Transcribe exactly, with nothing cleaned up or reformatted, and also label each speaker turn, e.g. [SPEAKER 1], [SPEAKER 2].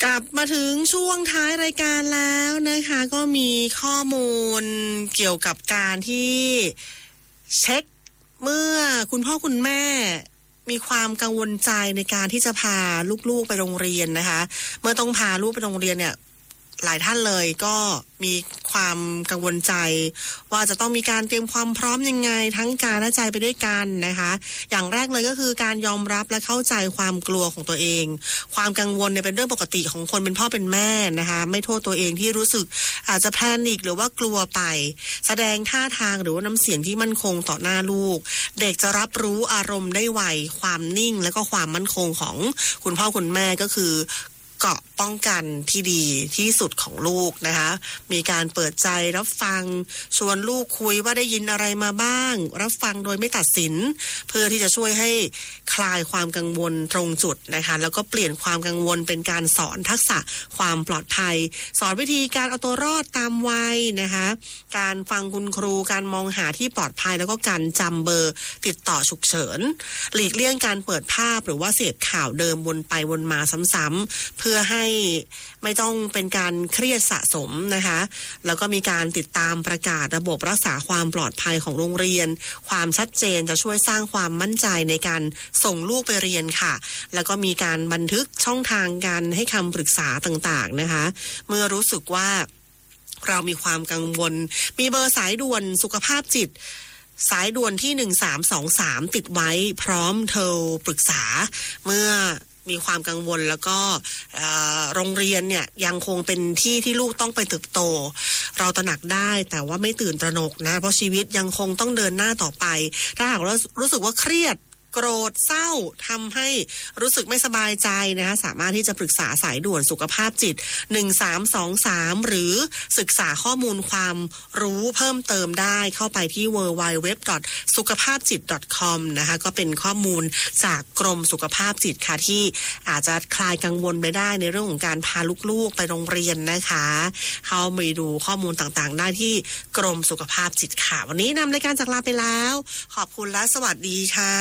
[SPEAKER 1] กลับมาถึงช่วงท้ายรายการแล้วนะคะก็มีข้อมูลเกี่ยวกับการที่เช็คเมื่อคุณพ่อคุณแม่มีความกังวลใจในการที่จะพาลูกๆไปโรงเรียนนะคะเมื่อต้องพาลูกไปโรงเรียนเนี่ยหลายท่านเลยก็มีความกังวลใจว่าจะต้องมีการเตรียมความพร้อมยังไงทั้งกายและใจไปด้วยกันนะคะอย่างแรกเลยก็คือการยอมรับและเข้าใจความกลัวของตัวเองความกังวลเนี่ยเป็นเรื่องปกติของคนเป็นพ่อเป็นแม่นะคะไม่โทษตัวเองที่รู้สึกอาจจะแพนิคหรือว่ากลัวไปแสดงท่าทางหรือว่าน้ำเสียงที่มั่นคงต่อหน้าลูกเด็กจะรับรู้อารมณ์ได้ไวความนิ่งและก็ความมั่นคงของคุณพ่อคุณแม่ก็คือเกาะป้องกันที่ดีที่สุดของลูกนะคะมีการเปิดใจรับฟังชวนลูกคุยว่าได้ยินอะไรมาบ้างรับฟังโดยไม่ตัดสินเพื่อที่จะช่วยให้คลายความกังวลตรงจุดนะคะแล้วก็เปลี่ยนความกังวลเป็นการสอนทักษะความปลอดภัยสอนวิธีการเอาตัวรอดตามวัยนะคะการฟังคุณครูการมองหาที่ปลอดภัยแล้วก็การจำเบอร์ติดต่อฉุกเฉินหลีกเลี่ยงการเปิดภาพหรือว่าเสพข่าวเดิมวนไปวนมาซ้ำๆเพื่อให้ไม่ต้องเป็นการเครียดสะสมนะคะแล้วก็มีการติดตามประกาศระบบรักษาความปลอดภัยของโรงเรียนความชัดเจนจะช่วยสร้างความมั่นใจในการส่งลูกไปเรียนค่ะแล้วก็มีการบันทึกช่องทางการให้คำปรึกษาต่างๆนะคะเมื่อรู้สึกว่าเรามีความกังวลมีเบอร์สายด่วนสุขภาพจิตสายด่วนที่หนึ่งสามสองสามติดไว้พร้อมโทรปรึกษาเมื่อมีความกังวลแล้วก็โรงเรียนเนี่ยยังคงเป็นที่ที่ลูกต้องไปเติบโตเราตระหนักได้แต่ว่าไม่ตื่นตระหนกนะเพราะชีวิตยังคงต้องเดินหน้าต่อไปถ้าหากเรารู้สึกว่าเครียดโกรธเศร้าทำให้รู้สึกไม่สบายใจนะคะสามารถที่จะปรึกษาสายด่วนสุขภาพจิตหนึ่งสามสองสามหรือศึกษาข้อมูลความรู้เพิ่มเติมได้เข้าไปที่ ดับเบิลยู ดับเบิลยู ดับเบิลยู ดอท สุขภาพจิต ดอท คอม นะคะก็เป็นข้อมูลจากกรมสุขภาพจิตค่ะที่อาจจะคลายกังวลไปได้ในเรื่องของการพาลูกๆไปโรงเรียนนะคะเข้าไปดูข้อมูลต่างๆได้ที่กรมสุขภาพจิตค่ะวันนี้นำรายการจากลาไปแล้วขอบคุณและสวัสดีค่ะ